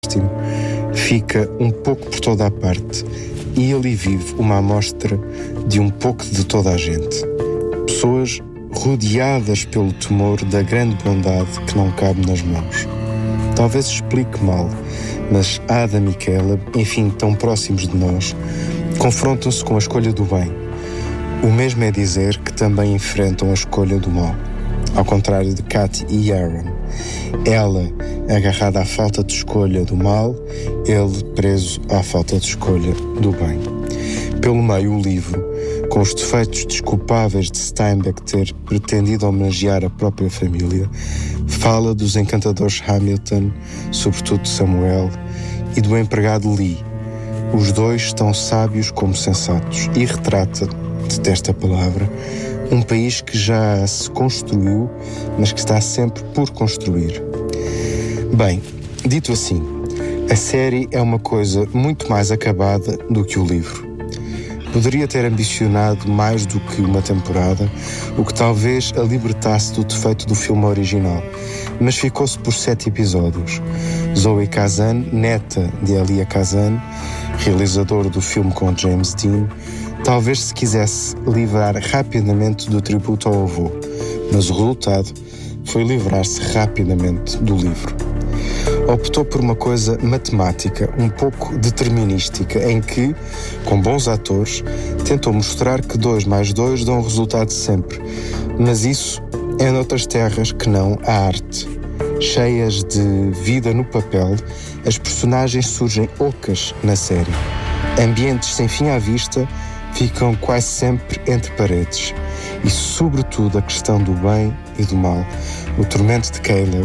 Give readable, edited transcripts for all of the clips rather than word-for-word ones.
fica um pouco por toda a parte e ali vive uma amostra de um pouco de toda a gente. Pessoas rodeadas pelo temor da grande bondade que não cabe nas mãos. Talvez explique mal, mas Adam e Caleb, enfim, tão próximos de nós, confrontam-se com a escolha do bem. O mesmo é dizer que também enfrentam a escolha do mal. Ao contrário de Kat e Aaron. Ela agarrada à falta de escolha do mal, ele preso à falta de escolha do bem. Pelo meio, o livro, com os defeitos desculpáveis de Steinbeck ter pretendido homenagear a própria família, fala dos encantadores Hamilton, sobretudo de Samuel, e do empregado Lee. Os dois tão sábios como sensatos, e retrata, detesta a palavra, um país que já se construiu, mas que está sempre por construir. Bem, dito assim, a série é uma coisa muito mais acabada do que o livro. Poderia ter ambicionado mais do que uma temporada, o que talvez a libertasse do defeito do filme original, mas ficou-se por 7 episódios. Zoe Kazan, neta de Elia Kazan, realizador do filme com James Dean, talvez se quisesse livrar rapidamente do tributo ao avô, mas o resultado foi livrar-se rapidamente do livro. Optou por uma coisa matemática, um pouco determinística, em que, com bons atores, tentou mostrar que 2 mais 2 dão resultado sempre, mas isso é noutras terras que não a arte. Cheias de vida no papel, as personagens surgem ocas na série. Ambientes sem fim à vista ficam quase sempre entre paredes. E, sobretudo, a questão do bem e do mal. O tormento de Caleb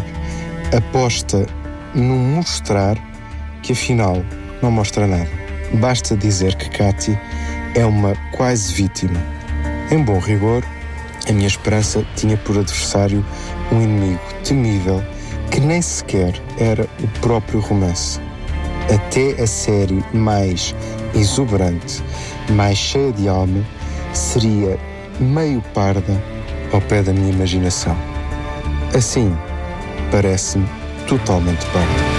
aposta no mostrar que, afinal, não mostra nada. Basta dizer que Katy é uma quase vítima. Em bom rigor, a minha esperança tinha por adversário um inimigo temível que nem sequer era o próprio romance. Até a série mais exuberante, mais cheia de alma, seria meio parda ao pé da minha imaginação. Assim, parece-me totalmente parda.